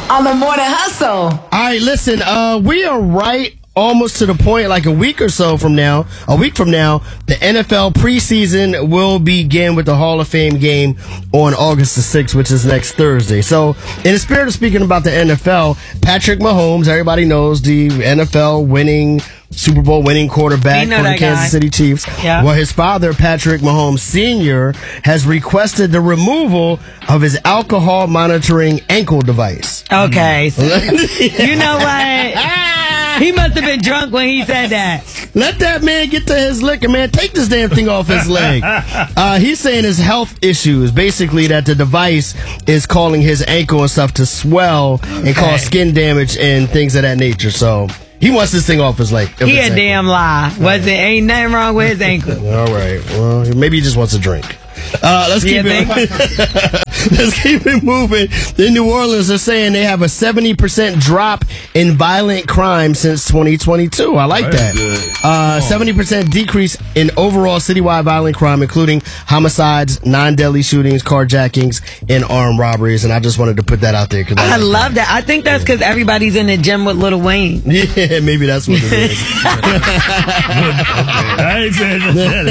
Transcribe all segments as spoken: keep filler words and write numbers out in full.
on the Morning Hustle. All right, listen, uh, we are right almost to the point, like a week or so from now, a week from now, the N F L preseason will begin with the Hall of Fame game on August the sixth, which is next Thursday. So, in the spirit of speaking about the N F L, Patrick Mahomes, everybody knows the N F L winning, Super Bowl winning quarterback for the Kansas guy. City Chiefs. Yeah. Well, his father, Patrick Mahomes Senior, has requested the removal of his alcohol monitoring ankle device. Okay. So, you know what? He must have been drunk when he said that. Let that man get to his liquor, man. Take this damn thing off his leg. Uh, he's saying his health issues, basically that the device is causing his ankle and stuff to swell and cause skin damage and things of that nature. So he wants this thing off his leg. He a damn lie. Was it? Ain't nothing wrong with his ankle. All right. Well, maybe he just wants a drink. Uh, let's keep Yeah, it. Let's keep it moving. In New Orleans, they're saying they have a seventy percent drop in violent crime since twenty twenty-two. I like That's that. good. Uh, seventy percent decrease in overall citywide violent crime, including homicides, non-deadly shootings, carjackings, and armed robberies. And I just wanted to put that out there. Cause I I like love that. I think that's because everybody's in the gym with Lil Wayne. Yeah, maybe that's what it is. I ain't saying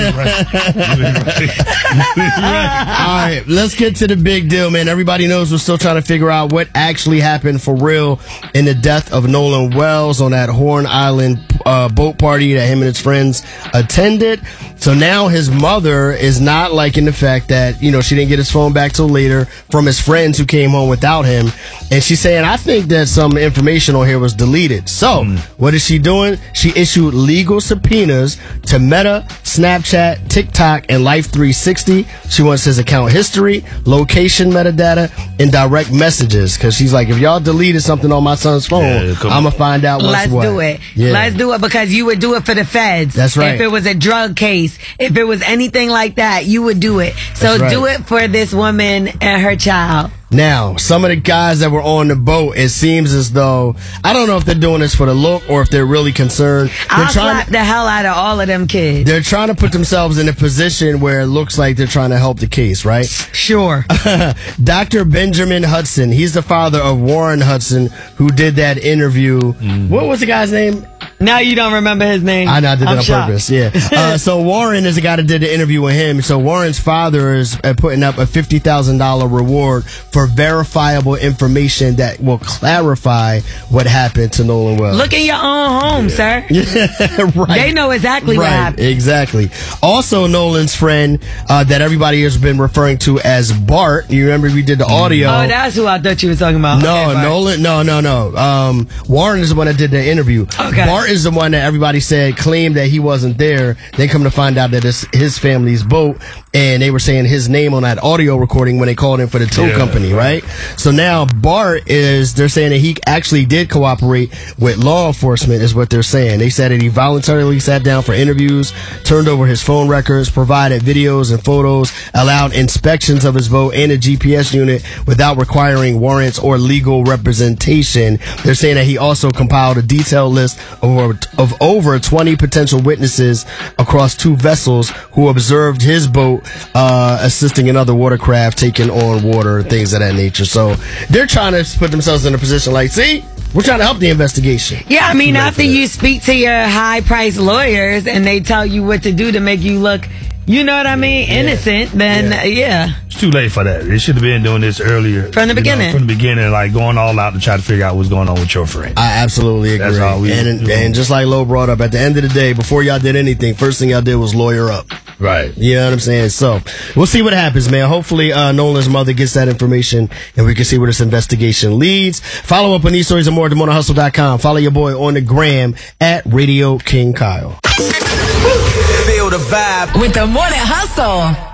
that. All right, let's get to the big deal, man. Everybody knows we're still trying to figure out what actually happened for real in the death of Nolan Wells on that Horn Island uh, boat party that him and his friends attended. So now his mother is not liking the fact that, you know, she didn't get his phone back till later from his friends who came home without him. And she's saying, I think that some information on here was deleted. So mm. what is she doing? She issued legal subpoenas to Meta, Snapchat, TikTok, and Life three sixty. She wants his account history, location metadata, and direct messages. Because she's like, if y'all deleted something on my son's phone, Yeah, I'm going to find out what's Let's what. do it. Yeah. Let's do it because you would do it for the feds. That's right. If it was a drug case, if it was anything like that, you would do it. So That's right. do it for this woman and her child. Now, some of the guys that were on the boat, it seems as though, I don't know if they're doing this for the look or if they're really concerned. They're I'll trying slap to, the hell out of all of them kids. They're trying to put themselves in a position where it looks like they're trying to help the case, right? Sure. Doctor Benjamin Hudson, he's the father of Warren Hudson, who did that interview. Mm-hmm. What was the guy's name? Now you don't remember his name. I know, I did that I'm on shocked. purpose, yeah. Uh, so Warren is the guy that did the interview with him. So Warren's father is uh, putting up a fifty thousand dollars reward for verifiable information that will clarify what happened to Nolan Wells. Look in your own home, sir. Yeah, right. They know exactly right, what happened. Exactly. Also, Nolan's friend uh, that everybody has been referring to as Bart. You remember we did the audio. Oh, that's who I thought you were talking about. No, okay, Nolan. No, no, no. Um, Warren is the one that did the interview. Okay. Bart is the one that everybody said claimed that he wasn't there. They come to find out that it's his family's boat, and they were saying his name on that audio recording when they called him for the tow Yeah. company, right? So now Bart is, they're saying that he actually did cooperate with law enforcement, is what they're saying. They said that he voluntarily sat down for interviews, turned over his phone records, provided videos and photos, allowed inspections of his boat and a G P S unit without requiring warrants or legal representation. They're saying that he also compiled a detailed list of, of over twenty potential witnesses across two vessels who observed his boat uh, assisting in other watercraft taking on water, things of that nature. So they're trying to put themselves in a position like, see, we're trying to help the investigation. Yeah, I mean, after you speak to your high-priced lawyers and they tell you what to do to make you look, you know what I mean, Yeah. innocent, then yeah. yeah. It's too late for that. They should have been doing this earlier. From the you know, beginning. from the beginning, like going all out to try to figure out what's going on with your friend. I absolutely agree. That's all we and, do. and just like Lo brought up, at the end of the day, before y'all did anything, first thing y'all did was lawyer up. Right. You know what I'm saying? So we'll see what happens, man. Hopefully uh, Nolan's mother gets that information and we can see where this investigation leads. Follow up on these stories and more at the morning hustle dot com. Follow your boy on the gram at Radio King Kyle. Feel the vibe with the Morning Hustle.